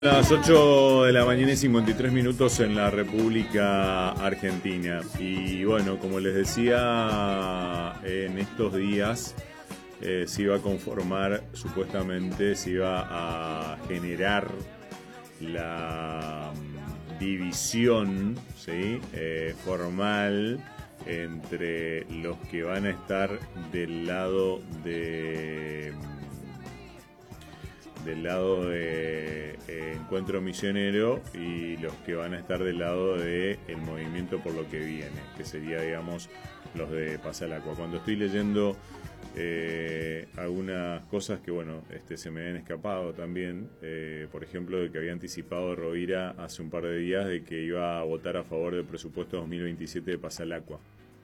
Las 8 de la mañana y 53 minutos en la República Argentina. Y bueno, como les decía, en estos días se iba a conformar, supuestamente se iba a generar la división, ¿sí? Formal entre los que van a estar del lado de Encuentro Misionero y los que van a estar del lado de el Movimiento por lo que viene, que sería, digamos, los de Pasalacua. Cuando estoy leyendo algunas cosas que, bueno, se me habían escapado también, por ejemplo, de que había anticipado Rovira hace un par de días de que iba a votar a favor del presupuesto 2027 de Pasalacua.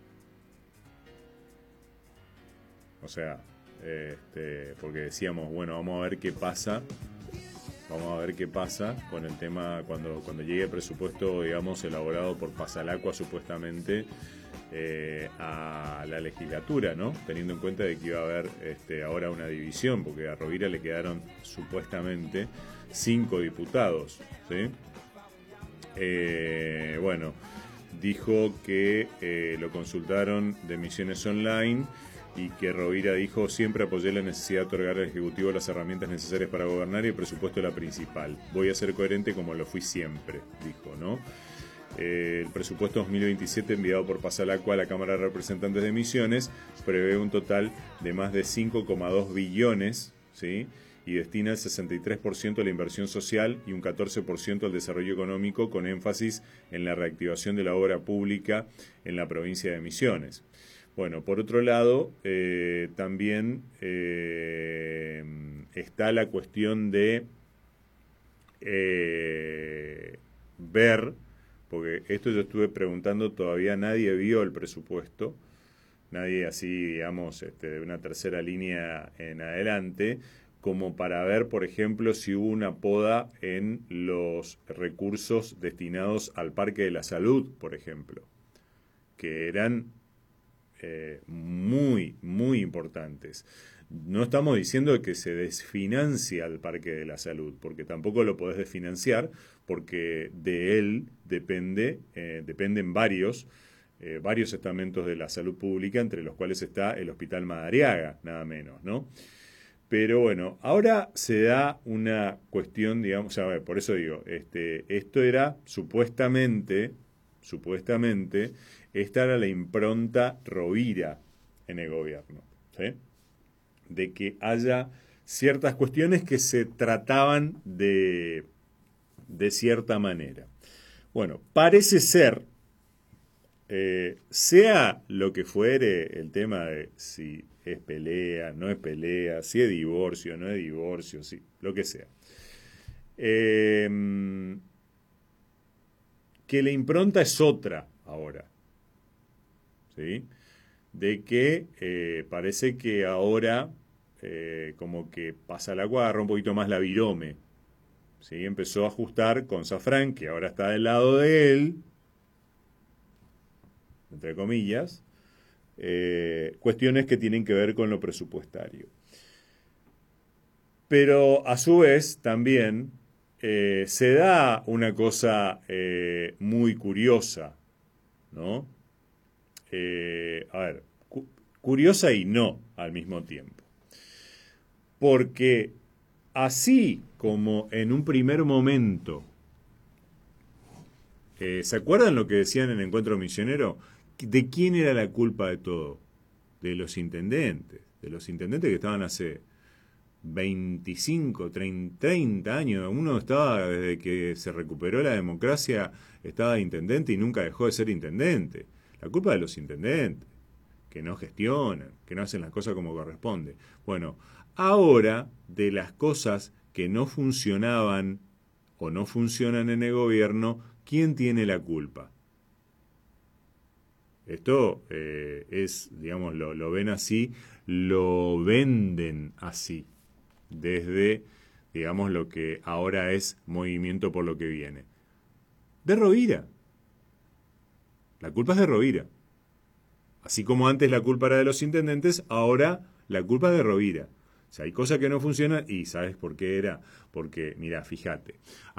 O sea, porque decíamos, bueno, vamos a ver qué pasa con el tema cuando llegue el presupuesto, digamos, elaborado por Pasalacua supuestamente a la legislatura, ¿no? Teniendo en cuenta de que iba a haber ahora una división, porque a Rovira le quedaron supuestamente 5 diputados, ¿sí? Bueno, dijo que lo consultaron de Misiones Online y que Rovira dijo: siempre apoyé la necesidad de otorgar al Ejecutivo las herramientas necesarias para gobernar y el presupuesto es la principal. Voy a ser coherente como lo fui siempre, dijo, ¿no? El presupuesto 2027 enviado por Pasalacua a la Cámara de Representantes de Misiones prevé un total de más de 5,2 billones, ¿sí? Y destina el 63% a la inversión social y un 14% al desarrollo económico, con énfasis en la reactivación de la obra pública en la provincia de Misiones. Bueno, por otro lado, también está la cuestión de ver, porque esto yo estuve preguntando, todavía nadie vio el presupuesto, nadie así, digamos, de una tercera línea en adelante, como para ver, por ejemplo, si hubo una poda en los recursos destinados al Parque de la Salud, por ejemplo, que eran muy importantes. No estamos diciendo que se desfinancia el Parque de la Salud, porque tampoco lo podés desfinanciar, porque de él dependen varios estamentos de la salud pública, entre los cuales está el Hospital Madariaga, nada menos, ¿no? Pero bueno, ahora se da una cuestión, digamos, a ver, por eso digo, esto era supuestamente, esta era la impronta Rovira en el gobierno, ¿sí? De que haya ciertas cuestiones que se trataban de cierta manera. Bueno, parece ser, sea lo que fuere el tema de si es pelea, no es pelea, si es divorcio, no es divorcio, si, lo que sea. Que la impronta es otra ahora, ¿sí? De que parece que ahora como que Pasalacua agarró un poquito más la virome, ¿sí? Empezó a ajustar con Zafrán, que ahora está del lado de él, entre comillas, cuestiones que tienen que ver con lo presupuestario. Pero a su vez también se da una cosa muy curiosa, ¿no? A ver, curiosa y no al mismo tiempo. Porque así como en un primer momento, ¿se acuerdan lo que decían en Encuentro Misionero? ¿De quién era la culpa de todo? De los intendentes que estaban hace 25, 30 años. Uno estaba, desde que se recuperó la democracia, estaba de intendente y nunca dejó de ser intendente. La culpa de los intendentes, que no gestionan, que no hacen las cosas como corresponde. Bueno, ahora, de las cosas que no funcionaban o no funcionan en el gobierno, ¿quién tiene la culpa? Esto es, digamos, lo ven así, lo venden así, desde, digamos, lo que ahora es Movimiento por lo que viene. De Rovira. La culpa es de Rovira. Así como antes la culpa era de los intendentes, ahora la culpa es de Rovira. O sea, hay cosas que no funcionan y ¿sabes por qué era? Porque, mira, fíjate,